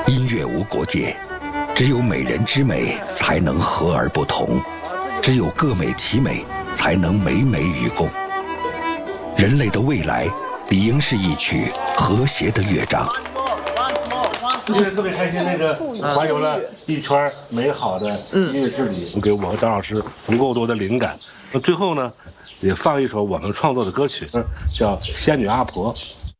音乐无国界，只有美人之美才能和而不同，只有各美其美才能美美与共。人类的未来理应是一曲和谐的乐章。 今天特别开心，那个环游了一圈美好的音乐之旅，给我和张老师足够多的灵感。那最后呢，也放一首我们创作的歌曲，叫《仙女阿婆》。